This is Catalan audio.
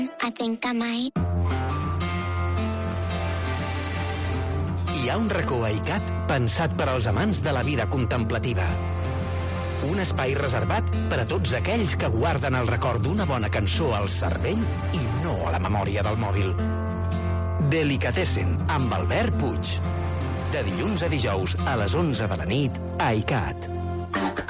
I think I might. Hi ha un racó a ICAT pensat per als amants de la vida contemplativa. Un espai reservat per a tots aquells que guarden el record d'una bona cançó al cervell i no a la memòria del mòbil. Delicatessen, amb Albert Puig. De dilluns a dijous a les 11 de la nit a ICAT.